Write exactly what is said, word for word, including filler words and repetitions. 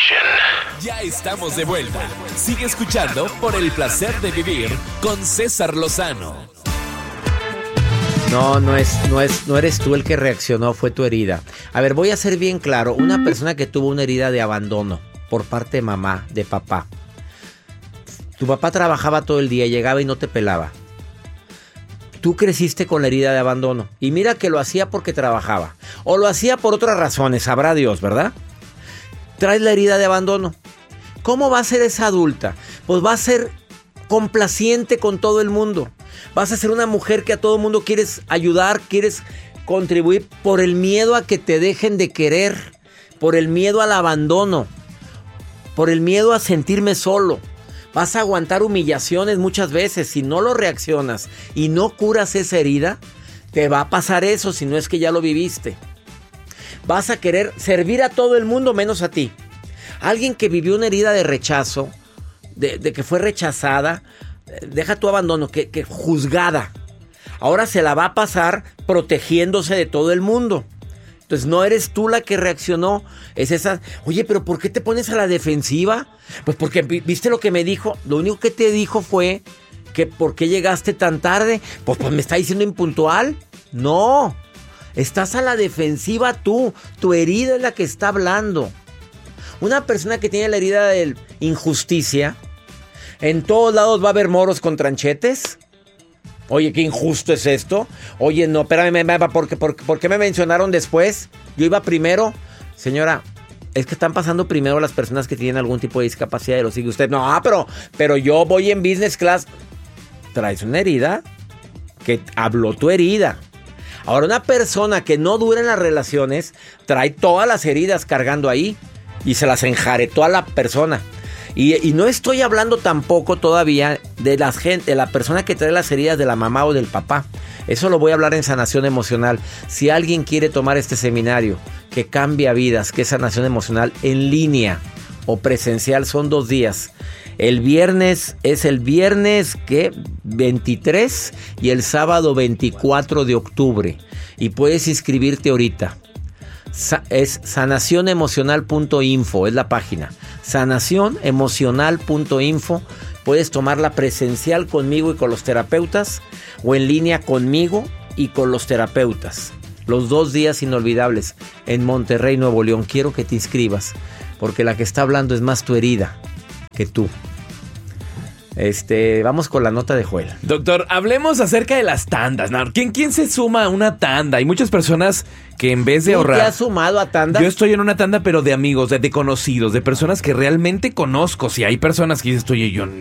Ya estamos de vuelta. Sigue escuchando por el placer de vivir con César Lozano. No, no es, no es, no eres tú el que reaccionó, fue tu herida. A ver, voy a ser bien claro. Una persona que tuvo una herida de abandono por parte de mamá, de papá. Tu papá trabajaba todo el día, llegaba y no te pelaba. Tú creciste con la herida de abandono. Y mira que lo hacía porque trabajaba. O lo hacía por otras razones, sabrá Dios, ¿verdad? Traes la herida de abandono. ¿Cómo va a ser esa adulta? Pues va a ser complaciente con todo el mundo. Vas a ser una mujer que a todo el mundo quieres ayudar, quieres contribuir por el miedo a que te dejen de querer, por el miedo al abandono, por el miedo a sentirme solo. Vas a aguantar humillaciones muchas veces. Si no lo reaccionas y no curas esa herida, te va a pasar eso si no es que ya lo viviste. Vas a querer servir a todo el mundo menos a ti. Alguien que vivió una herida de rechazo, de, de que fue rechazada, deja tu abandono, que, que juzgada. Ahora se la va a pasar protegiéndose de todo el mundo. Entonces no eres tú la que reaccionó, es esa. Oye, pero ¿por qué te pones a la defensiva? Pues porque viste lo que me dijo. Lo único que te dijo fue que ¿por qué llegaste tan tarde? Pues, pues me está diciendo impuntual. No, estás a la defensiva tú. Tu herida es la que está hablando. Una persona que tiene la herida de injusticia, en todos lados va a haber moros con tranchetes. Oye, qué injusto es esto. Oye, no, espérame, ¿por qué, por, por qué me mencionaron después? Yo iba primero. Señora, es que están pasando primero las personas que tienen algún tipo de discapacidad y lo sigue usted. No, pero, pero yo voy en business class. Traes una herida que habló tu herida. Ahora, una persona que no dura en las relaciones trae todas las heridas cargando ahí y se las enjaretó a la persona. Y, y no estoy hablando tampoco todavía de la gente, de la persona que trae las heridas de la mamá o del papá. Eso lo voy a hablar en Sanación Emocional. Si alguien quiere tomar este seminario que cambia vidas, que es Sanación Emocional en línea o presencial, son dos días. El viernes es el viernes ¿qué? veintitrés y el sábado veinticuatro de octubre. Y puedes inscribirte ahorita. Es sanación emocional punto info, es la página. sanación emocional punto info. Puedes tomarla presencial conmigo y con los terapeutas o en línea conmigo y con los terapeutas. Los dos días inolvidables en Monterrey, Nuevo León. Quiero que te inscribas porque la que está hablando es más tu herida que tú. Este, vamos con la nota de Joel. Doctor, hablemos acerca de las tandas, ¿no? ¿Quién, ¿Quién se suma a una tanda? Hay muchas personas que en vez de ¿Tú ahorrar... te has sumado a tandas? Yo estoy en una tanda, pero de amigos, de, de conocidos, de personas que realmente conozco. Si hay personas que dices, oye, yo